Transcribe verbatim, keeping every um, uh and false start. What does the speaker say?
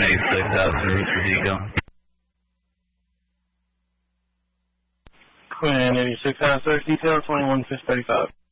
eighty-six out to route for decal. Quinn eighty-six out, search detail twenty-one fish thirty-five.